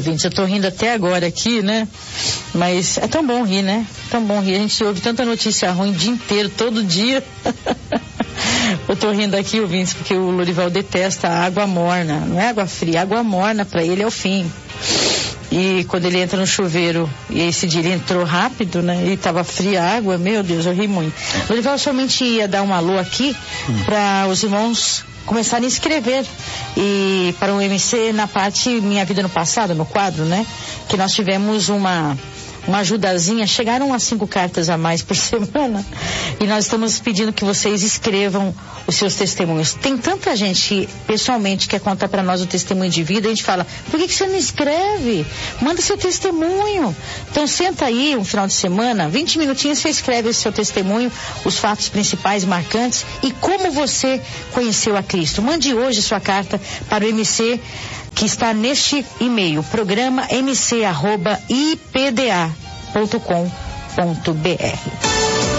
ouvintes, eu tô rindo até agora aqui, né? Mas é tão bom rir, né? Tão bom rir. A gente ouve tanta notícia ruim o dia inteiro, todo dia. Eu tô rindo aqui, ouvintes, porque o Lorival detesta a água morna. Não é água fria, água morna pra ele é o fim. E quando ele entra no chuveiro, e esse dia ele entrou rápido, né? E tava fria a água, meu Deus, eu ri muito. Lorival somente ia dar um alô aqui para os irmãos começarem a escrever e para o MC na parte Minha Vida no Passado, no quadro, né? Que nós tivemos uma ajudazinha, chegaram a 5 cartas a mais por semana e nós estamos pedindo que vocês escrevam os seus testemunhos. Tem tanta gente que pessoalmente quer contar para nós o testemunho de vida, a gente fala, por que você não escreve? Manda seu testemunho. Então senta aí um final de semana, 20 minutinhos, você escreve o seu testemunho, os fatos principais marcantes e como você conheceu a Cristo. Mande hoje sua carta para o MC que está neste e-mail, programa mc@ipda.com.br.